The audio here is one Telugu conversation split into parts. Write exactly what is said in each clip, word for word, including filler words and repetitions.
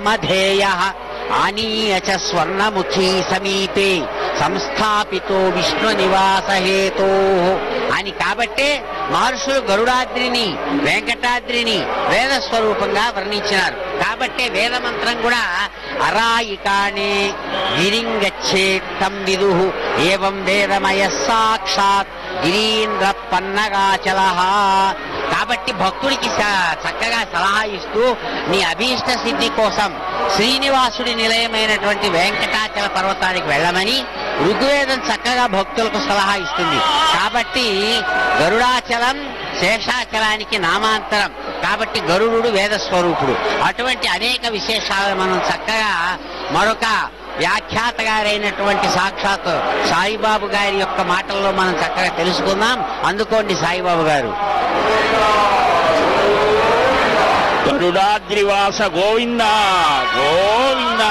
మధేయ ఆనీయ చ స్వర్ణముఖీ సమీపే సంస్థాపితో విష్ణు నివాస హేతో అని. కాబట్టే మహర్షులు గరుడాద్రిని వెంకటాద్రిని వేద స్వరూపంగా వర్ణించినారు. కాబట్టే వేద మంత్రం కూడా అరాయికానే గిరింగచ్చేత్ తం విదుః ఏవం వేదమయ సాక్షాత్ గిరీంద్ర పన్నగాచలః. కాబట్టి భక్తుడికి చక్కగా సలహా ఇస్తూ నీ అభీష్ట సిద్ధి కోసం శ్రీనివాసుడి నిలయమైనటువంటి వెంకటాచల పర్వతానికి వెళ్ళమని ఋగ్వేదం చక్కగా భక్తులకు సలహా ఇస్తుంది. కాబట్టి గరుడాచలం శేషాచలానికి నామాంతరం. కాబట్టి గరుడు వేద స్వరూపుడు. అటువంటి అనేక విశేషాలను మనం చక్కగా మరొక వ్యాఖ్యాత గారైనటువంటి సాక్షాత్ సాయిబాబు గారి యొక్క మాటల్లో మనం చక్కగా తెలుసుకుందాం. అందుకోండి సాయిబాబు గారు. గరుడాద్రివాస గోవింద గోవింద.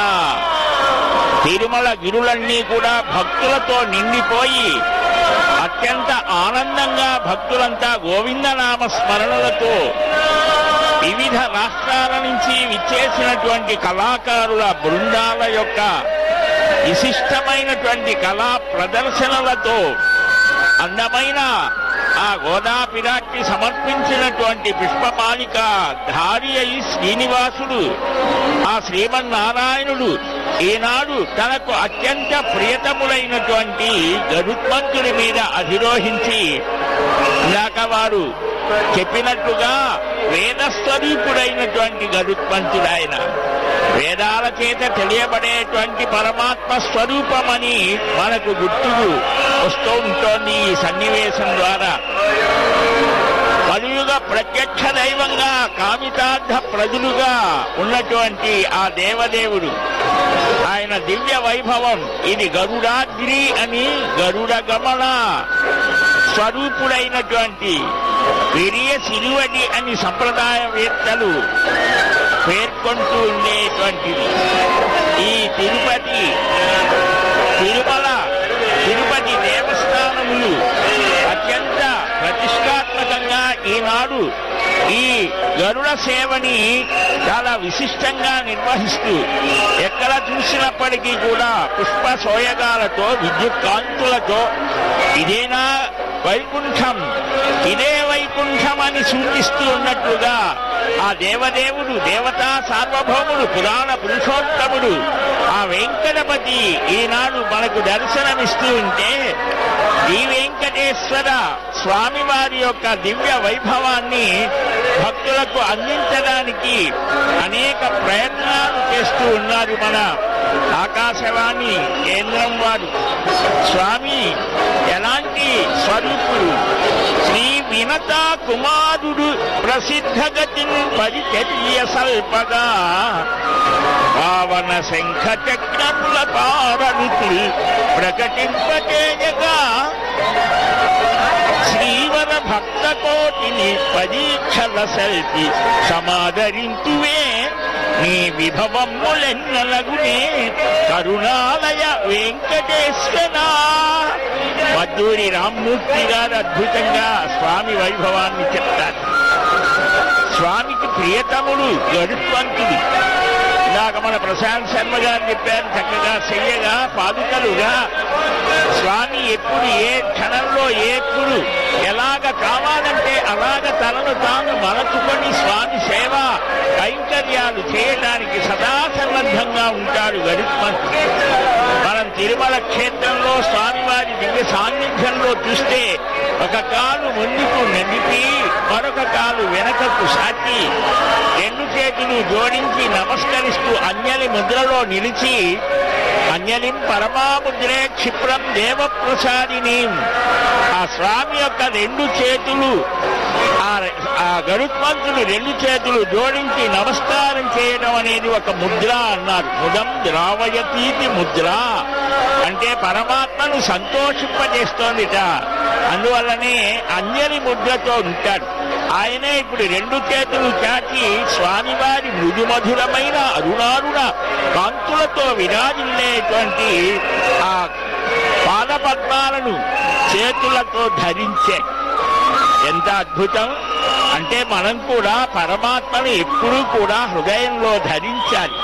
తిరుమల గిరులన్నీ కూడా భక్తులతో నిండిపోయి అత్యంత ఆనందంగా భక్తులంతా గోవిందనామ స్మరణలతో వివిధ రాష్ట్రాల నుంచి విచ్చేసినటువంటి కళాకారుల బృందాల యొక్క విశిష్టమైనటువంటి కళా ప్రదర్శనలతో అందమైన ఆ గోదాపిరాట్టి సమర్పించినటువంటి పుష్పమాలిక ధారి అయి శ్రీనివాసుడు ఆ శ్రీమన్నారాయణుడు ఈనాడు తనకు అత్యంత ప్రియతములైనటువంటి గరుత్మంతుడి మీద అధిరోహించి ఇందాక వారు చెప్పినట్టుగా వేదస్వరూపుడైనటువంటి గరుత్మంతుడాయన వేదాల చేత తెలియబడేటువంటి పరమాత్మ స్వరూపమని మనకు గుర్తుకు వస్తూ ఉంటోంది ఈ సన్నివేశం ద్వారా. కలియుగ ప్రత్యక్ష దైవంగా కామితార్థ ప్రజలుగా ఉన్నటువంటి ఆ దేవదేవుడు ఆయన దివ్య వైభవం ఇది గరుడాద్రి అని గరుడ గమన స్వరూపుడైనటువంటి విరియ సిరువడి అని సంప్రదాయవేత్తలు పేర్కొంటూ ఉండేటువంటిది. ఈ తిరుపతి తిరుమల తిరుపతి దేవస్థానములు అత్యంత ప్రతిష్టాత్మకంగా ఈనాడు ఈ గరుడ సేవని చాలా విశిష్టంగా నిర్వహిస్తూ ఎక్కడ చూసినప్పటికీ కూడా పుష్ప సోయగాలతో విద్యుత్ కాంతులతో ఇదేనా వైకుంఠం ఇదే వైకుంఠం అని సూచిస్తూ ఉన్నట్లుగా ఆ దేవదేవుడు దేవతా సార్వభౌముడు పురాణ పురుషోత్తముడు ఆ వెంకటపతి ఈనాడు మనకు దర్శనమిస్తూ ఉంటే ఈ వెంకటేశ్వర స్వామి వారి యొక్క దివ్య వైభవాన్ని భక్తులకు అందించడానికి అనేక ప్రయత్నాలు చేస్తూ ఉన్నారు మన ఆకాశవాణి కేంద్రం వారు. స్వామి ఎలాంటి స్వరూపుడు శ్రీ వినత కుమారుడు ప్రసిద్ధగతిని పరిచర్య సల్పగా పావన శంఖ చక్రముల పారరుతులు ప్రకటింపచేయగా శ్రీవర భక్త కోటిని పరీక్షల సెల్పి సమాదరింతువే నీ విభవములెన్నలగునే కరుణాలయ వెంకటేశ్వర. మద్దూరి రామ్మూర్తి గారు అద్భుతంగా స్వామి వైభవాన్ని చెప్తారు. స్వామికి ప్రియతముడు గరుత్మంతుడు. ఇలాగ మన ప్రశాంత్ శర్మ గారు చెప్పారు చక్కగా చెయ్యగా పాదుకలుగా స్వామి ఎప్పుడు ఏ క్షణంలో ఎప్పుడు ఎలాగ కావాలంటే అలాగ తనను తాను మరచుకొని స్వామి సేవ కైంకర్యాలు చేయడానికి సదా సన్నద్ధంగా ఉంటాడు గరుత్మంతుడు. మనం తిరుమల క్షేత్రంలో స్వామివారి దివ్య సాన్నిధ్యంలో చూస్తే ఒక కాలు ముందుకు నడిపి మరొక కాలు వెనకకు సాటి రెండు చేతులు జోడించి నమస్కరిస్తూ అంజలి ముద్రలో నిలిచి అంజలిం పరమాముద్రే క్షిప్రం దేవప్రసాదిని ఆ స్వామి యొక్క రెండు చేతులు ఆ గరుత్మంతుడు రెండు చేతులు జోడించి నమస్కారం చేయడం అనేది ఒక ముద్ర అన్నారు. ముదం ద్రావయతీతి ముద్ర అంటే పరమాత్మను సంతోషింపజేస్తోందిట. అందువల్లనే అంజలి ముద్రతో ఉంటాడు. ఆయనే ఇప్పుడు రెండు చేతులు చాచి స్వామివారి మృదుమధురమైన అరుణారుణ కాంతులతో విరాజిల్లేటువంటి ఆ పాదపద్మాలను చేతులతో ధరించే ఎంత అద్భుతం అంటే మనం కూడా పరమాత్మను ఎప్పుడూ కూడా హృదయంలో ధరించాలి.